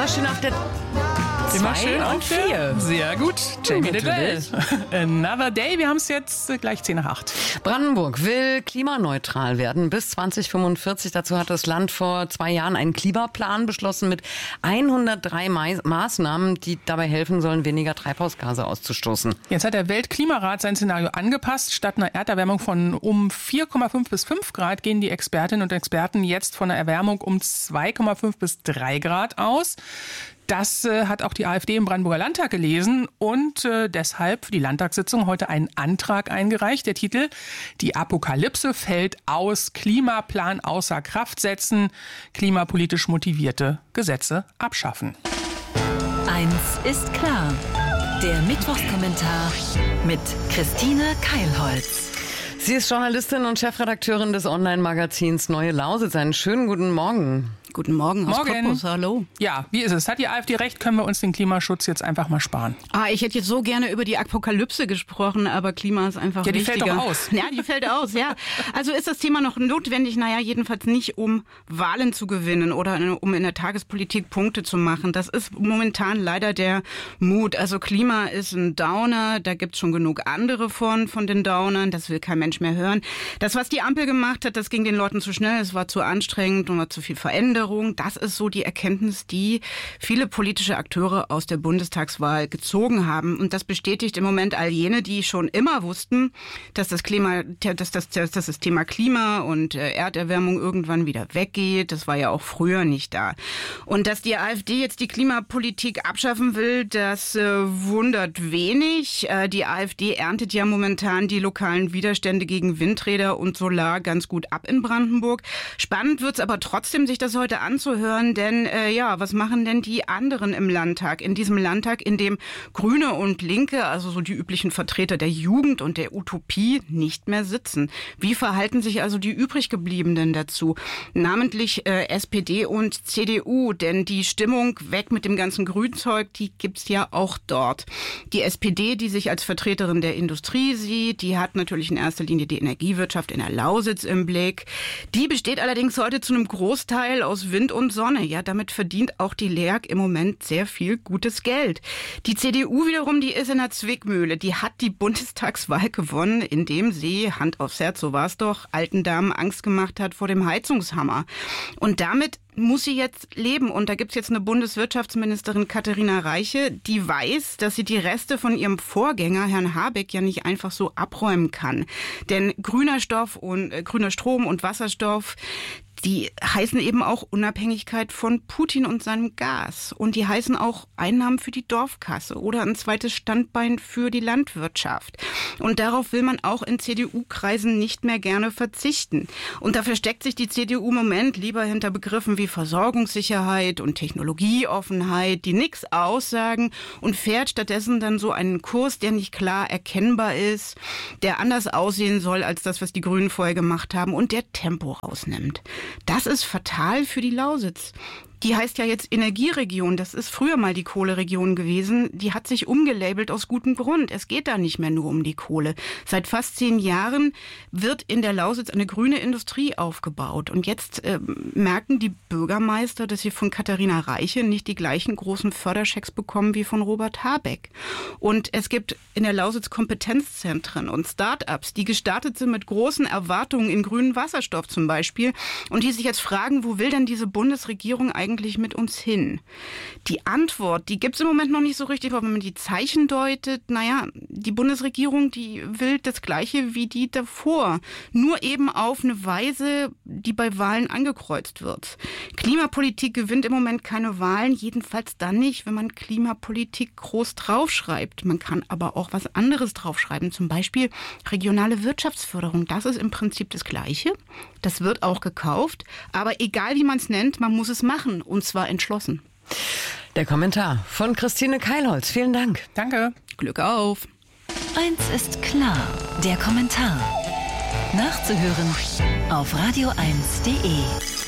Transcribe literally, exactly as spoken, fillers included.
Immer schön auf der Immer zwei schön und und vier. Sehr gut. Jamie Liddell. Another Day. Wir haben es jetzt gleich zehn nach acht. Brandenburg will klimaneutral werden bis zwanzig fünfundvierzig. Dazu hat das Land vor zwei Jahren einen Klimaplan beschlossen mit hundertdrei Ma- Maßnahmen, die dabei helfen sollen, weniger Treibhausgase auszustoßen. Jetzt hat der Weltklimarat sein Szenario angepasst. Statt einer Erderwärmung von um vier Komma fünf bis fünf Grad gehen die Expertinnen und Experten jetzt von einer Erwärmung um zwei Komma fünf bis drei Grad aus. Das äh, hat auch die AfD im Brandenburger Landtag gelesen und äh, deshalb für die Landtagssitzung heute einen Antrag eingereicht. Der Titel: Die Apokalypse fällt aus, Klimaplan außer Kraft setzen, klimapolitisch motivierte Gesetze abschaffen. Eins ist klar, der Mittwochskommentar mit Christine Keilholz. Sie ist Journalistin und Chefredakteurin des Online-Magazins Neue Lausitz. Einen schönen guten Morgen. Guten Morgen aus Morgen. Cottbus, hallo. Ja, wie ist es? Hat die AfD recht? Können wir uns den Klimaschutz jetzt einfach mal sparen? Ah, ich hätte jetzt so gerne über die Apokalypse gesprochen, aber Klima ist einfach Ja, die wichtiger. fällt doch aus. Ja, die fällt aus, ja. Also ist das Thema noch notwendig? Naja, jedenfalls nicht, um Wahlen zu gewinnen oder um in der Tagespolitik Punkte zu machen. Das ist momentan leider der Mut. Also Klima ist ein Downer, da gibt's schon genug andere von, von den Downern. Das will kein Mensch mehr hören. Das, was die Ampel gemacht hat, das ging den Leuten zu schnell, es war zu anstrengend und war zu viel Veränderung. Das ist so die Erkenntnis, die viele politische Akteure aus der Bundestagswahl gezogen haben. Und das bestätigt im Moment all jene, die schon immer wussten, dass das Klima, dass das, dass das Thema Klima und Erderwärmung irgendwann wieder weggeht. Das war ja auch früher nicht da. Und dass die AfD jetzt die Klimapolitik abschaffen will, das äh, wundert wenig. Äh, die AfD erntet ja momentan die lokalen Widerstände gegen Windräder und Solar ganz gut ab in Brandenburg. Spannend wird's aber trotzdem, sich das heute anzuhören, denn äh, ja, was machen denn die anderen im Landtag? In diesem Landtag, in dem Grüne und Linke, also so die üblichen Vertreter der Jugend und der Utopie, nicht mehr sitzen. Wie verhalten sich also die übriggebliebenen dazu? Namentlich äh, S P D und C D U, denn die Stimmung weg mit dem ganzen Grünzeug, die gibt's ja auch dort. Die S P D, die sich als Vertreterin der Industrie sieht, die hat natürlich in erster Linie die Energiewirtschaft in der Lausitz im Blick. Die besteht allerdings heute zu einem Großteil aus Wind und Sonne. Ja, damit verdient auch die L E A G im Moment sehr viel gutes Geld. Die C D U wiederum, die ist in der Zwickmühle. Die hat die Bundestagswahl gewonnen, indem sie, Hand aufs Herz, so war's doch, alten Damen Angst gemacht hat vor dem Heizungshammer. Und damit muss sie jetzt leben. Und da gibt's jetzt eine Bundeswirtschaftsministerin, Katharina Reiche, die weiß, dass sie die Reste von ihrem Vorgänger, Herrn Habeck, ja nicht einfach so abräumen kann. Denn grüner Stoff und äh, grüner Strom und Wasserstoff, die heißen eben auch Unabhängigkeit von Putin und seinem Gas. Und die heißen auch Einnahmen für die Dorfkasse oder ein zweites Standbein für die Landwirtschaft. Und darauf will man auch in C D U-Kreisen nicht mehr gerne verzichten. Und da versteckt sich die C D U im Moment lieber hinter Begriffen wie Versorgungssicherheit und Technologieoffenheit, die nichts aussagen, und fährt stattdessen dann so einen Kurs, der nicht klar erkennbar ist, der anders aussehen soll als das, was die Grünen vorher gemacht haben und der Tempo rausnimmt. Das ist fatal für die Lausitz. Die heißt ja jetzt Energieregion. Das ist früher mal die Kohleregion gewesen. Die hat sich umgelabelt aus gutem Grund. Es geht da nicht mehr nur um die Kohle. Seit fast zehn Jahren wird in der Lausitz eine grüne Industrie aufgebaut. Und jetzt äh, merken die Bürgermeister, dass sie von Katharina Reiche nicht die gleichen großen Förderschecks bekommen wie von Robert Habeck. Und es gibt in der Lausitz Kompetenzzentren und Start-ups, die gestartet sind mit großen Erwartungen in grünen Wasserstoff zum Beispiel. Und die sich jetzt fragen, wo will denn diese Bundesregierung eigentlich eigentlich mit uns hin? Die Antwort, die gibt es im Moment noch nicht so richtig, aber wenn man die Zeichen deutet, naja, die Bundesregierung, die will das Gleiche wie die davor, nur eben auf eine Weise, die bei Wahlen angekreuzt wird. Klimapolitik gewinnt im Moment keine Wahlen, jedenfalls dann nicht, wenn man Klimapolitik groß draufschreibt. Man kann aber auch was anderes draufschreiben, zum Beispiel regionale Wirtschaftsförderung. Das ist im Prinzip das Gleiche. Das wird auch gekauft, aber egal wie man es nennt, man muss es machen. Und zwar entschlossen. Der Kommentar von Christine Keilholz. Vielen Dank. Danke. Glück auf. Eins ist klar, der Kommentar. Nachzuhören auf radio eins punkt de.